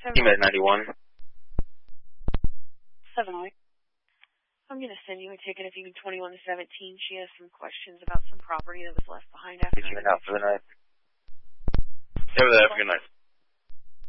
Team at 91. 708. I'm going to send you a ticket if you can 21 to 17. She has some questions about some property that was left behind after. Get you out for the night. Have a good night.